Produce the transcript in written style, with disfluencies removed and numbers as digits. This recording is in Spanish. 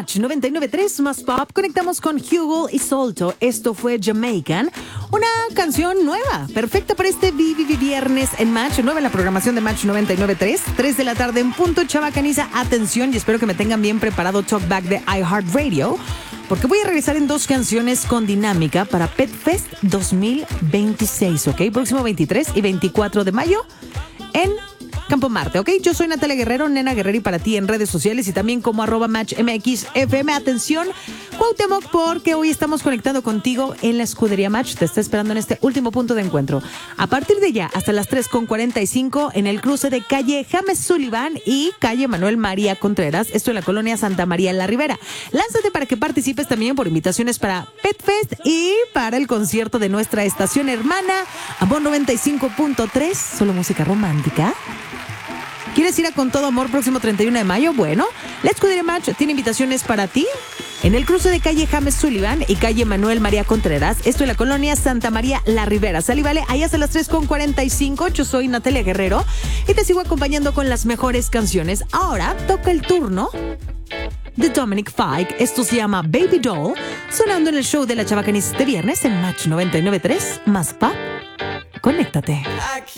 Match 99.3 más pop. Conectamos con Hugo y Solto. Esto fue Jamaican, una canción nueva, perfecta para este viernes en Match, nueva en la programación de Match 99.3, 3 de la tarde en punto. Chavacaniza, atención, y espero que me tengan bien preparado Talkback de iHeartRadio, porque voy a regresar en 2 canciones con dinámica para Pet Fest 2026, ¿ok? Próximo 23 y 24 de mayo en Campo Marte, ¿ok? Yo soy Natalia Guerrero, Nena Guerrero, y para ti en redes sociales y también como @MatchMXFM. Atención, Cuauhtémoc, porque hoy estamos conectando contigo en la escudería Match. Te está esperando en este último punto de encuentro. A partir de ya, hasta las 3:45 en el cruce de calle James Sullivan y calle Manuel María Contreras, esto en la colonia Santa María la Ribera. Lánzate para que participes también por invitaciones para Pet Fest y para el concierto de nuestra estación hermana, Amor 95.3, solo música romántica. ¿Quieres ir a Con Todo Amor próximo 31 de mayo? Bueno, la escudería Match tiene invitaciones para ti en el cruce de calle James Sullivan y calle Manuel María Contreras, esto en la colonia Santa María la Ribera. Sal y vale, ahí hasta las 3:45. Yo soy Natalia Guerrero y te sigo acompañando con las mejores canciones. Ahora toca el turno de Dominic Fike. Esto se llama Baby Doll, sonando en el show de la Chavacanis de viernes en Match 99.3 más pop. Conéctate.